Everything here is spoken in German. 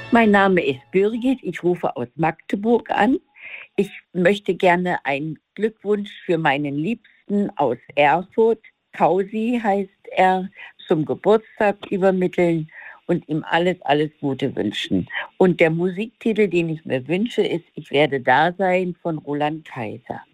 Mein Name ist Birgit, ich rufe aus Magdeburg an. Ich möchte gerne einen Glückwunsch für meinen Liebsten aus Erfurt, Kausi heißt er, zum Geburtstag übermitteln und ihm alles, alles Gute wünschen. Und der Musiktitel, den ich mir wünsche, ist Ich werde da sein von Roland Kaiser.